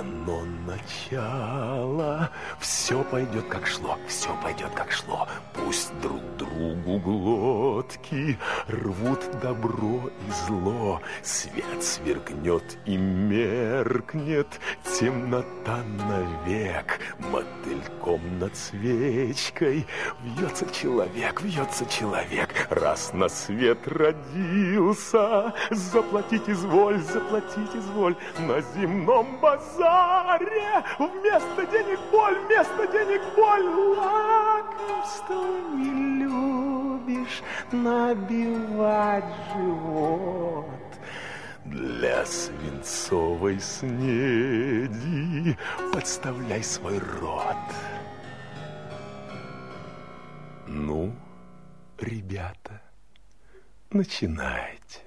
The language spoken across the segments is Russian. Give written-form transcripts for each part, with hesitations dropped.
дано начало. Все пойдет как шло, все пойдет как шло. Пусть друг другу глотки рвут добро и зло. Свет сверкнет и меркнет, темнота навек. Мотыльком над свечкой вьется человек, вьется человек. Раз на свет родился, заплатить изволь, заплатить изволь. На земном базаре вместо денег боль, вместо денег боль. Лакомство не любишь набивать живот. Для свинцовой снеди подставляй свой рот. Ну, ребята, начинайте.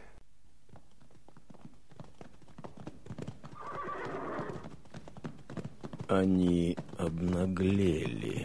Они обнаглели.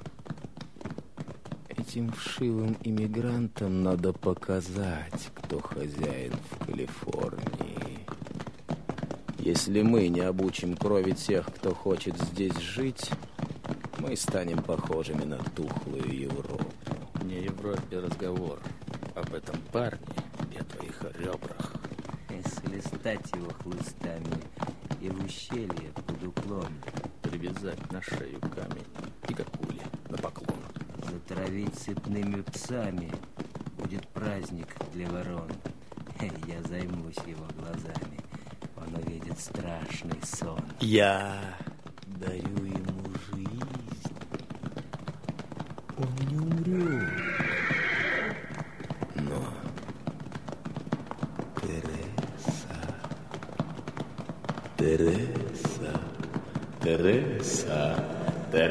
Этим вшивым иммигрантам надо показать, кто хозяин в Калифорнии. Если мы не обучим крови тех, кто хочет здесь жить, мы станем похожими на тухлую Европу. Не о Европе разговор, об этом парне и о твоих ребрах. Слистать его хлыстами и в ущелье под уклон. Привязать на шею камень и как ули на поклон. Затравить цепными псами будет праздник для ворон. Я займусь его глазами, он увидит страшный сон. Я дарю ему жизнь. Он не умрет. Но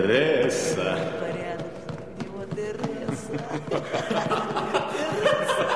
Тереса. Порядок, его Тереса.